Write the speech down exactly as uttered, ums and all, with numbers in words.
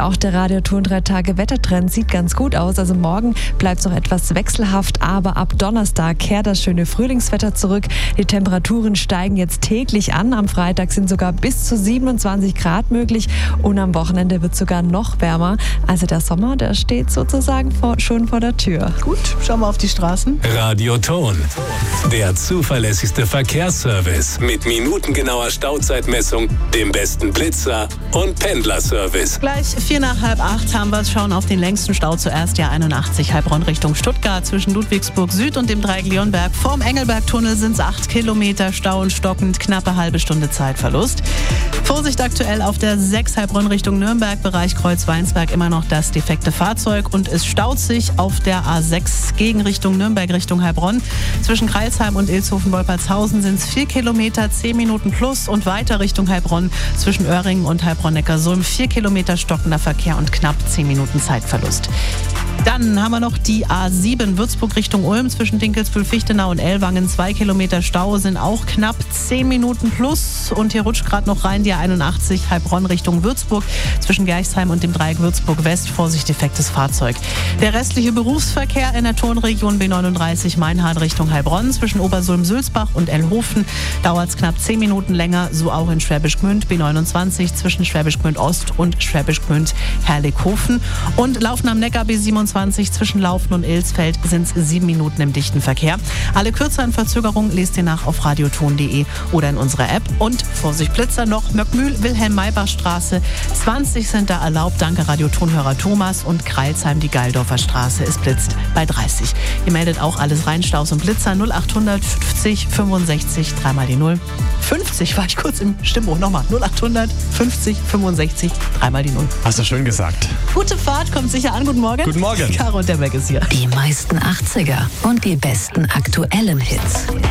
auch der Radioton drei Tage Wettertrend sieht ganz gut aus. Also morgen bleibt es noch etwas wechselhaft, aber ab Donnerstag kehrt das schöne Frühlingswetter zurück. Die Temperaturen steigen jetzt täglich an. Am Freitag sind sogar bis zu siebenundzwanzig Grad möglich und am Wochenende wird es sogar noch wärmer. Also der Sommer, der steht sozusagen vor, schon vor der Tür. Gut, schauen wir auf die Straßen. Radioton, der zuverlässigste Verkehrsservice mit minutengenauer Stauzeitmessung, dem besten Blitzer und Pendlerservice. Gleich vier nach halb acht haben wir es. Schauen auf den längsten Stau zuerst, ja einundachtzig Heilbronn Richtung Stuttgart zwischen Ludwigsburg Süd und dem Dreieck Leonberg. Vorm Engelbergtunnel sind es acht Kilometer Stau und stockend, knappe halbe Stunde Zeitverlust. Vorsicht aktuell auf der sechs Heilbronn Richtung Nürnberg, Bereich Kreuz-Weinsberg immer noch das defekte Fahrzeug und es staut sich auf der A sechs gegen Richtung Nürnberg, Richtung Heilbronn. Zwischen Kreilsheim und Ilshofen-Wolpertshausen sind es vier Kilometer, zehn Minuten plus und weiter Richtung Heilbronn zwischen Öhringen und Heilbronn-Neckarsulm vier Kilometer stockender Verkehr und knapp zehn Minuten Zeitverlust. Dann haben wir noch die A sieben Würzburg Richtung Ulm zwischen Dinkelsbühl-Fichtenau und Ellwangen. Zwei Kilometer Stau sind auch knapp zehn Minuten plus. Und hier rutscht gerade noch rein die A einundachtzig Heilbronn Richtung Würzburg zwischen Gerchsheim und dem Dreieck Würzburg West. Vorsicht, defektes Fahrzeug. Der restliche Berufsverkehr in der Tonregion B neununddreißig Mainhard Richtung Heilbronn zwischen Obersulm-Sülzbach und Ellhofen dauert es knapp zehn Minuten länger. So auch in Schwäbisch Gmünd B neunundzwanzig zwischen Schwäbisch Gmünd Ost und Schwäbisch Gmünd Herrlichhofen. Und Laufen am Neckar B siebenundzwanzig zwischen Laufen und Ilsfeld sind es sieben Minuten im dichten Verkehr. Alle kürzeren Verzögerungen lest ihr nach auf radioton punkt de oder in unserer App. Und Vorsicht Blitzer noch, Möckmühl, Wilhelm-Maybach-Straße, zwanzig sind da erlaubt. Danke Radiotonhörer Thomas. Und Kreilsheim, die Geildorfer Straße, ist blitzt bei dreißig. Ihr meldet auch alles rein, Staus und Blitzer null achthundert fünfzig fünfundsechzig, dreimal die null. fünfzig war ich kurz im Stimmbruch. Nochmal null achthundert fünfzig fünfundsechzig, dreimal die null. Hast du schön gesagt. Gute Fahrt, kommt sicher an. Guten Morgen. Guten Morgen. Caro und der Berg ist hier. Die meisten achtziger und die besten aktuellen Hits.